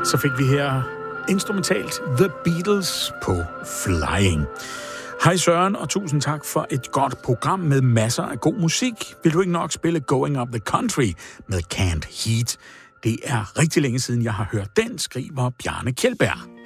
Så fik vi her instrumentalt The Beatles på Flying. Hej Søren, og tusind tak for et godt program med masser af god musik. Vil du ikke nok spille Going Up the Country med Canned Heat? Det er rigtig længe siden, jeg har hørt den, skriver Bjarne Kjeldberg.